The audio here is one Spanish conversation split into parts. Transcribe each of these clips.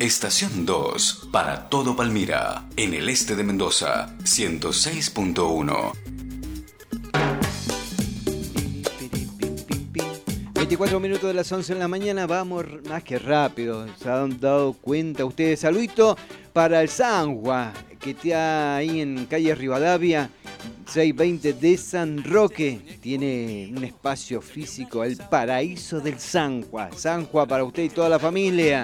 Estación 2, para todo Palmira, en el este de Mendoza, 106.1. 24 minutos de las 11 de la mañana, vamos más que rápido, se han dado cuenta ustedes. Saludito para el Sanjua, que está ahí en calle Rivadavia, 620 de San Roque. Tiene un espacio físico, el paraíso del Sanjua. Sanjua para usted y toda la familia.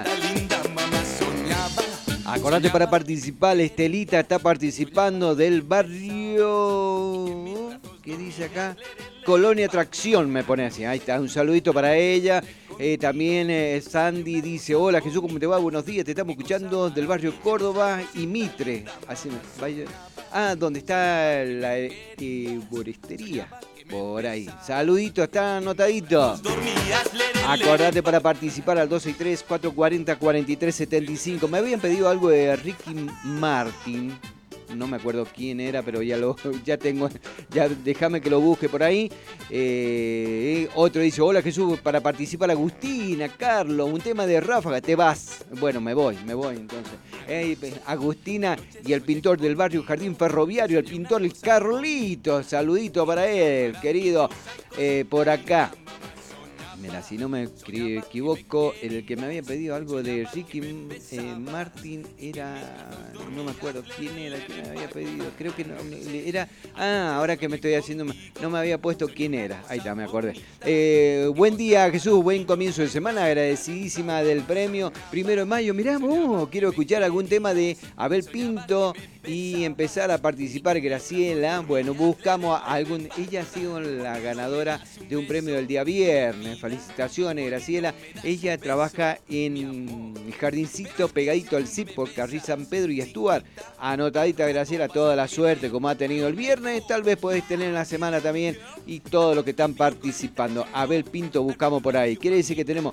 Acordate para participar, Estelita está participando del barrio... ¿Qué dice acá? Colonia Atracción, me pone así. Ahí está, un saludito para ella. También Sandy dice: hola Jesús, ¿cómo te va? Buenos días, te estamos escuchando del barrio Córdoba y Mitre. Así, vaya. Donde está la heboristería. Por ahí. Saludito, está anotadito. Acordate para participar al 263-440-4375. Me habían pedido algo de Ricky Martin. No me acuerdo quién era, pero ya tengo, ya déjame que lo busque por ahí. Otro dice: hola Jesús, para participar Agustina, Carlos, un tema de Ráfaga, te vas. Bueno, me voy entonces. Agustina y el pintor del barrio Jardín Ferroviario, el pintor Carlito, saludito para él, querido, por acá. Mira, si no me equivoco, el que me había pedido algo de Ricky Martin era... No me acuerdo quién era el que me había pedido. Creo que no, era... ahora que me estoy haciendo... No me había puesto quién era. Ahí está, me acordé. Buen día, Jesús. Buen comienzo de semana. Agradecidísima del premio. 1 de mayo. Mirá, quiero escuchar algún tema de Abel Pinto y empezar a participar Graciela. Bueno, buscamos algún... Ella ha sido la ganadora de un premio del día viernes. Felicitaciones, Graciela. Ella trabaja en el jardincito pegadito al CIP por Carril San Pedro y Stuart. Anotadita, Graciela, toda la suerte como ha tenido el viernes. Tal vez podés tener en la semana también. Y todos los que están participando. Abel Pinto buscamos por ahí. Quiere decir que tenemos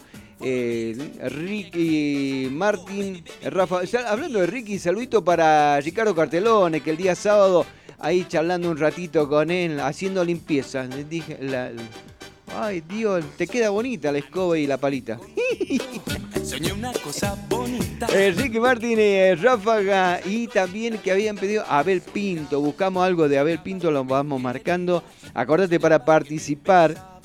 Ricky Martin, Rafa. Hablando de Ricky, saludito para Ricardo Cartelone, que el día sábado ahí charlando un ratito con él, haciendo limpieza. Dije, ay, Dios, te queda bonita la escoba y la palita. Soñé una cosa bonita. Ricky Martin, Ráfaga, y también que habían pedido Abel Pinto. Buscamos algo de Abel Pinto, lo vamos marcando. Acordate para participar.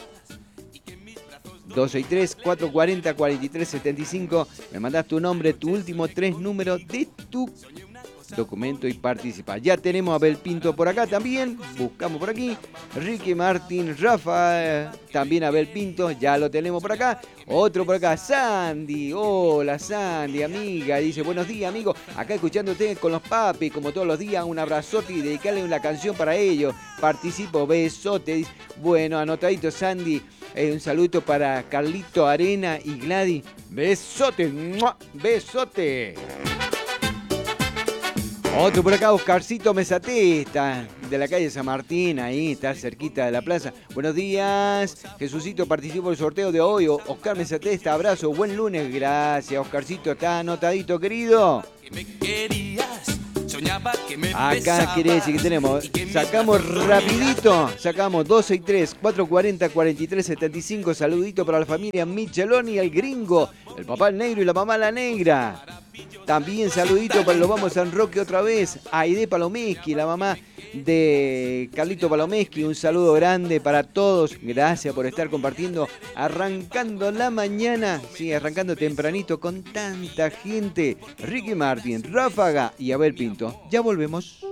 263-440-4375. Me mandás tu nombre, tu último 3 números de tu documento y participa. Ya tenemos a Abel Pinto por acá también. Buscamos por aquí. Ricky Martin, Rafa, también Abel Pinto. Ya lo tenemos por acá. Otro por acá, Sandy. Hola Sandy, amiga. Dice: buenos días, amigo. Acá escuchándote con los papis, como todos los días. Un abrazote y dedicarle una canción para ellos. Participo, besote. Dice, bueno, anotadito, Sandy. Un saludo para Carlito Arena y Gladys. Besote, ¡mua! Besote. Otro por acá, Oscarcito Mesatesta, de la calle San Martín, ahí está cerquita de la plaza. Buenos días, Jesucito, participo del sorteo de hoy. Oscar Mesatesta, abrazo, buen lunes. Gracias, Oscarcito, está anotadito, querido. Acá quiere decir que tenemos, sacamos rapidito, sacamos 263-440-4375, saludito para la familia Micheloni, el gringo, el papá el negro y la mamá la negra. También saludito para los Vamos San Roque otra vez, Aide Palomeschi, la mamá de Carlito Palomeschi, un saludo grande para todos, gracias por estar compartiendo, arrancando la mañana, sí, arrancando tempranito con tanta gente. Ricky Martin, Ráfaga y Abel Pinto, ya volvemos.